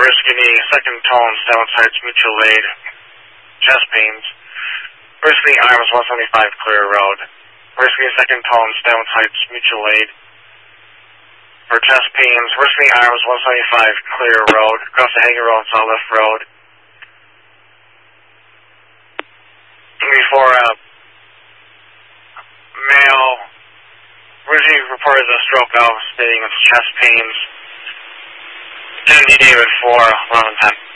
Risky, second tone, Stavros Heights, mutual aid, chest pains. Risky Arms, 175 Clear Road. Risky, second tone, Stavros Heights, mutual aid. For chest pains, Risky Arms, 175 Clear Road, across the Hager Road, South Lift Road. Before male, Risky reported a stroke out, stating it's chest pains. Kennedy David 4, 1110.